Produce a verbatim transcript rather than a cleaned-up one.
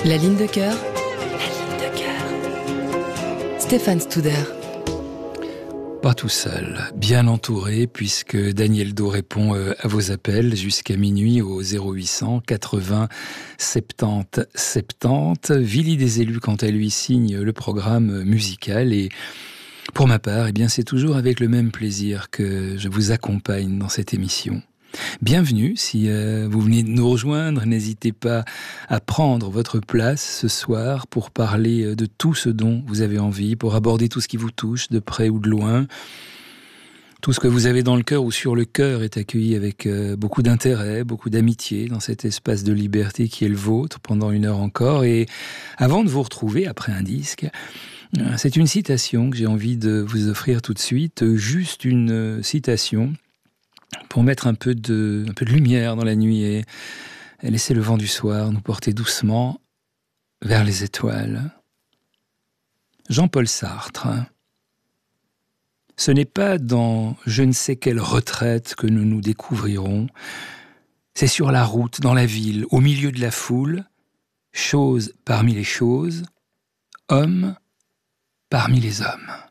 La ligne de cœur. La ligne de cœur. Stéphane Studer. Pas tout seul, bien entouré, puisque Daniel Do répond à vos appels jusqu'à minuit au zéro huit cent quatre-vingts soixante-dix soixante-dix. Vili des élus, quant à lui, signe le programme musical et pour ma part, eh bien, c'est toujours avec le même plaisir que je vous accompagne dans cette émission. Bienvenue, si euh, vous venez de nous rejoindre, n'hésitez pas à prendre votre place ce soir pour parler de tout ce dont vous avez envie, pour aborder tout ce qui vous touche, de près ou de loin. Tout ce que vous avez dans le cœur ou sur le cœur est accueilli avec euh, beaucoup d'intérêt, beaucoup d'amitié dans cet espace de liberté qui est le vôtre pendant une heure encore. Et avant de vous retrouver après un disque, euh, c'est une citation que j'ai envie de vous offrir tout de suite, juste une euh, citation pour mettre un peu de, un peu de lumière dans la nuit et, et laisser le vent du soir nous porter doucement vers les étoiles. Jean-Paul Sartre. Ce n'est pas dans je ne sais quelle retraite que nous nous découvrirons, c'est sur la route, dans la ville, au milieu de la foule, chose parmi les choses, homme parmi les hommes.